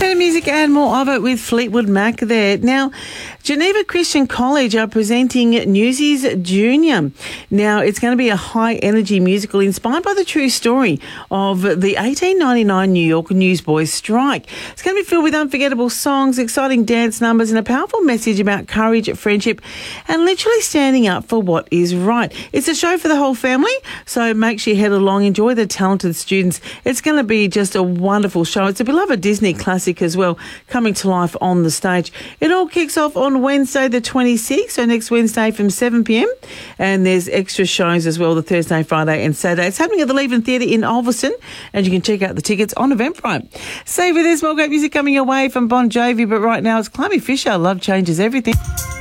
bit of music and more of it with Fleetwood Mac there. Now, Geneva Christian College are presenting Newsies Junior. Now, it's going to be a high-energy musical inspired by the true story of the 1899 New York newsboys strike. It's going to be filled with unforgettable songs, exciting dance numbers, and a powerful message about courage, friendship, and literally standing up for what is right. It's a show for the whole family, so make sure you head along, enjoy the talented students. It's going to be just a wonderful show. It's a beloved Disney classic as well, coming to life on the stage. It all kicks off on Wednesday the 26th, so next Wednesday from 7 p.m. And there's extra shows as well, the Thursday, Friday and Saturday. It's happening at the Leaven Theatre in Ulverston, and you can check out the tickets on Eventbrite. Save for this, more great music coming your way from Bon Jovi, but right now it's Climby Fisher, Love Changes Everything.